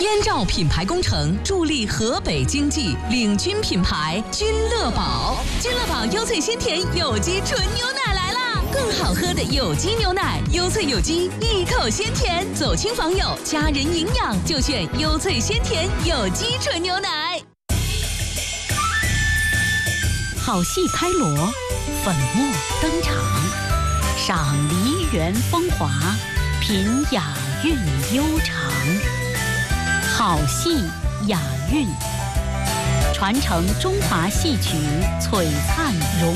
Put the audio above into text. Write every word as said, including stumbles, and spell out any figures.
燕赵品牌工程助力河北经济，领军品牌君乐宝。君乐宝优萃鲜甜有机纯牛奶来啦！更好喝的有机牛奶，优萃有机，一口鲜甜。走亲访友，家人营养就选优萃鲜甜有机纯牛奶。好戏开锣，粉墨登场，赏梨园风华，品雅韵悠长。好戏雅韵，传承中华戏曲璀璨荣